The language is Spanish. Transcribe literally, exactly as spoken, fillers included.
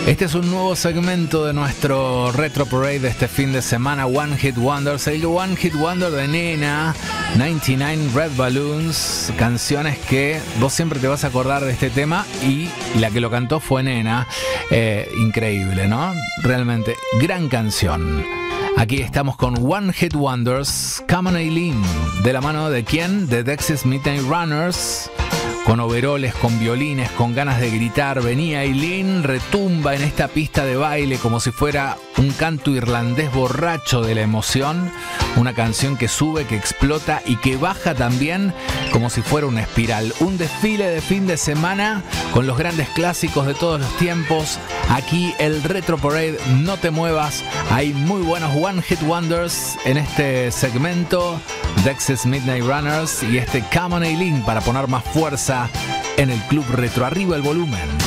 Este es un nuevo segmento de nuestro Retro Parade de este fin de semana, One Hit Wonders. El One Hit Wonder de Nena, noventa y nueve Red Balloons, canciones que vos siempre te vas a acordar de este tema, y la que lo cantó fue Nena. Eh, increíble, ¿no? Realmente, gran canción. Aquí estamos con One Hit Wonders, Come on Eileen, de la mano de quién, de Dexys Midnight Runners. Con overoles, con violines, con ganas de gritar, venía Eileen, retumba en esta pista de baile como si fuera un canto irlandés borracho de la emoción. Una canción que sube, que explota y que baja también como si fuera una espiral. Un desfile de fin de semana con los grandes clásicos de todos los tiempos. Aquí el Retro Parade, no te muevas. Hay muy buenos One Hit Wonders en este segmento. Dexys Midnight Runners y este Come on Eileen para poner más fuerza en el Club Retro. Arriba el volumen.